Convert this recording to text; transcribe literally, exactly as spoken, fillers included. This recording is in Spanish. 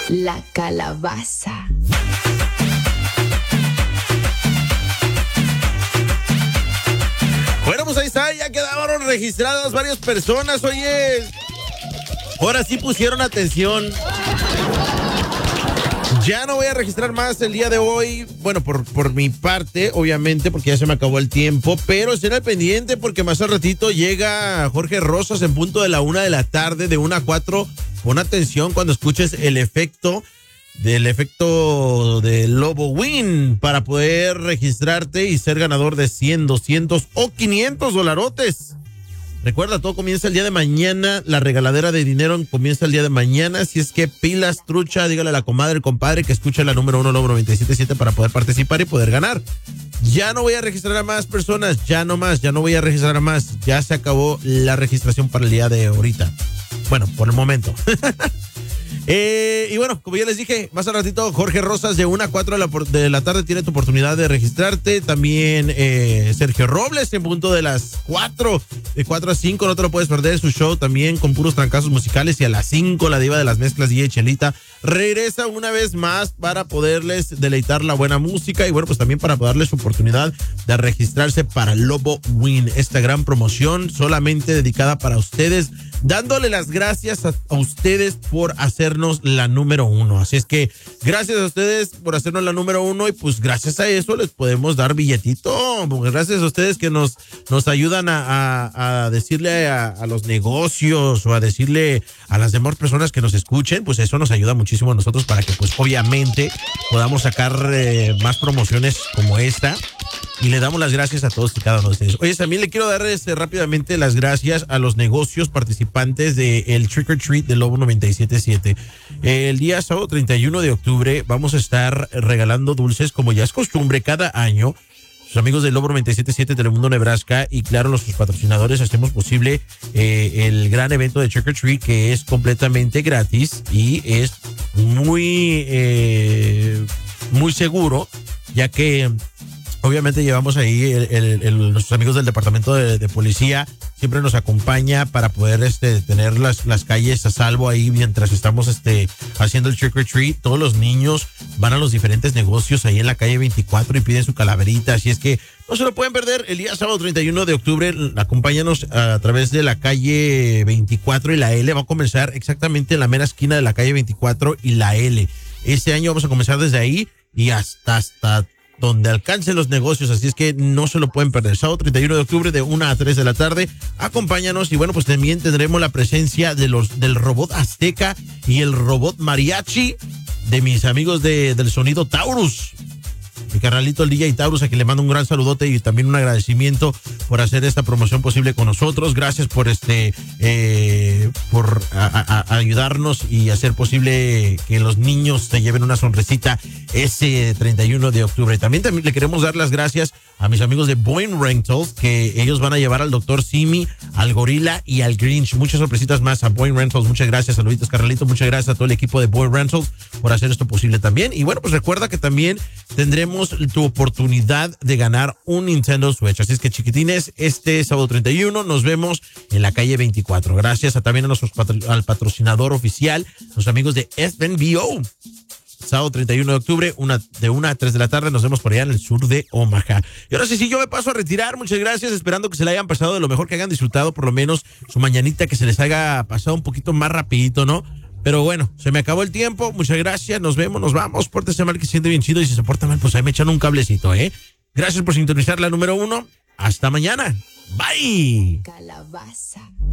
La calabaza. Bueno, pues ahí está, ya quedaron registradas varias personas, oye. Ahora sí pusieron atención. Ya no voy a registrar más el día de hoy, bueno, por, por mi parte, obviamente, porque ya se me acabó el tiempo, pero estén al pendiente porque más al ratito llega Jorge Rosas en punto de la una de la tarde, de una a cuatro. Pon atención cuando escuches el efecto del efecto de Lobo Win para poder registrarte y ser ganador de cien, doscientos o quinientos dolarotes. Recuerda, todo comienza el día de mañana. La regaladera de dinero comienza el día de mañana. Si es que pilas, trucha, dígale a la comadre, el compadre que escucha la número uno, Lobo noventa y siete punto siete para poder participar y poder ganar. Ya no voy a registrar a más personas, ya no más, ya no voy a registrar a más. Ya se acabó la registración para el día de ahorita. Bueno, por el momento. Eh, y bueno, como ya les dije, más al ratito, Jorge Rosas de una a cuatro de la, de la tarde tiene tu oportunidad de registrarte. También eh, Sergio Robles en punto de las cuatro, de cuatro a cinco, no te lo puedes perder, su show también con puros trancazos musicales. Y a las cinco, la diva de las mezclas, D J Chelita, regresa una vez más para poderles deleitar la buena música. Y bueno, pues también para darles su oportunidad de registrarse para Lobo Win, esta gran promoción solamente dedicada para ustedes, dándole las gracias a, a ustedes por hacernos la número uno. Así es que gracias a ustedes por hacernos la número uno y pues gracias a eso les podemos dar billetito. Pues gracias a ustedes que nos, nos ayudan a, a, a decirle a, a los negocios o a decirle a las demás personas que nos escuchen, pues eso nos ayuda muchísimo a nosotros para que pues obviamente podamos sacar eh, más promociones como esta. Y le damos las gracias a todos y cada uno de ustedes. Oye, también le quiero dar este, rápidamente las gracias a los negocios participantes del Trick or Treat de Lobo noventa y siete punto siete. El día sábado treinta y uno de octubre vamos a estar regalando dulces como ya es costumbre cada año. Sus amigos del Lobo noventa y siete punto siete, Telemundo Nebraska y claro, nuestros patrocinadores, hacemos posible eh, el gran evento de Trick or Treat que es completamente gratis y es muy, eh, muy seguro, ya que obviamente llevamos ahí el, el, el, nuestros amigos del departamento de, de policía siempre nos acompaña para poder este tener las, las calles a salvo ahí mientras estamos este haciendo el Trick or Treat. Todos los niños van a los diferentes negocios ahí en la calle veinticuatro y piden su calaverita, así es que no se lo pueden perder. El día sábado treinta y uno de octubre, acompáñanos a, a través de la calle veinticuatro y la L. Va a comenzar exactamente en la mera esquina de la calle veinticuatro y la L. Este año vamos a comenzar desde ahí y hasta hasta donde alcancen los negocios, así es que no se lo pueden perder. Sábado treinta y uno de octubre de una a tres de la tarde, acompáñanos y bueno, pues también tendremos la presencia de los del robot Azteca y el robot Mariachi de mis amigos de, del sonido Taurus. Mi carnalito el D J Taurus, a quien le mando un gran saludote y también un agradecimiento por hacer esta promoción posible con nosotros. Gracias por este eh, por a, a, a ayudarnos y hacer posible que los niños se lleven una sonrisita ese treinta y uno de octubre. También, también le queremos dar las gracias a mis amigos de Boeing Rentals, que ellos van a llevar al doctor Simi, al Gorila y al Grinch. Muchas sorpresitas más a Boeing Rentals. Muchas gracias, saluditos, carnalito. Muchas gracias a todo el equipo de Boeing Rentals por hacer esto posible también. Y bueno, pues recuerda que también tendremos tu oportunidad de ganar un Nintendo Switch. Así es que, chiquitines, este sábado treinta y uno nos vemos en la calle veinticuatro. Gracias a, también a nuestros patro, al patrocinador oficial, los amigos de S N B O. Sábado treinta y uno de octubre, una, de una a tres de la tarde, nos vemos por allá en el sur de Omaha. Y ahora sí, sí, yo me paso a retirar. Muchas gracias, esperando que se la hayan pasado de lo mejor, que hayan disfrutado por lo menos su mañanita, que se les haya pasado un poquito más rapidito, ¿no? Pero bueno, se me acabó el tiempo. Muchas gracias, nos vemos, nos vamos. Pórtese mal, que se siente bien chido, y si se porta mal, pues ahí me echan un cablecito, ¿eh? Gracias por sintonizar la número uno. Hasta mañana. Bye. Calabaza.